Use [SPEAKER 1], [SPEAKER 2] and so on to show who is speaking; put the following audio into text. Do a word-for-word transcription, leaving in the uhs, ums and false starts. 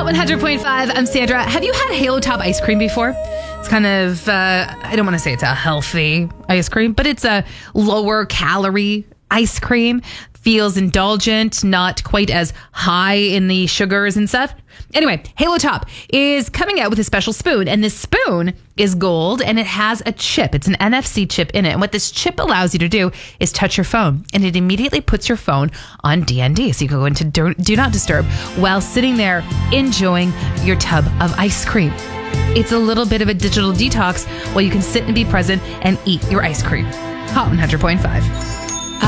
[SPEAKER 1] Hot one hundred point five, I'm Sandra. Have you had Halo Top ice cream before? It's kind of, uh, I don't want to say it's a healthy ice cream, but it's a lower calorie ice cream. Feels indulgent, not quite as high in the sugars and stuff. Anyway, Halo Top is coming out with a special spoon, and this spoon is gold, and it has a chip. It's an N F C chip in it, and what this chip allows you to do is touch your phone, and it immediately puts your phone on D N D, so you can go into do, do not disturb while sitting there enjoying your tub of ice cream. It's a little bit of a digital detox while you can sit and be present and eat your ice cream. Hot one hundred point five.